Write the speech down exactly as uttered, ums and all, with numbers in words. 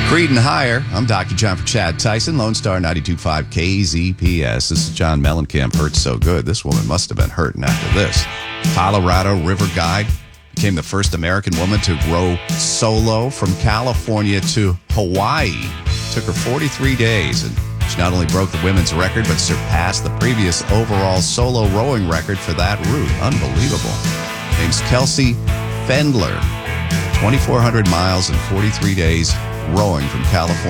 Creed and Higher. I'm Doctor John for Chad Tyson, Lone Star ninety-two point five K Z P S. This is John Mellencamp. Hurt so good. This woman must have been hurting after this. Colorado River Guide became the first American woman to row solo from California to Hawaii. It took her forty-three days, and she not only broke the women's record, but surpassed the previous overall solo rowing record for that route. Unbelievable. Name's Kelsey Fendler. twenty-four hundred miles and forty-three days rowing from California